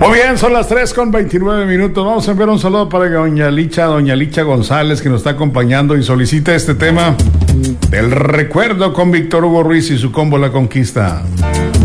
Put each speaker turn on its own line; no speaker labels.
Muy bien, son las 3:29. Vamos a enviar un saludo para doña Licha González, que nos está acompañando y solicita este tema del recuerdo con Víctor Hugo Ruiz y su combo La Conquista.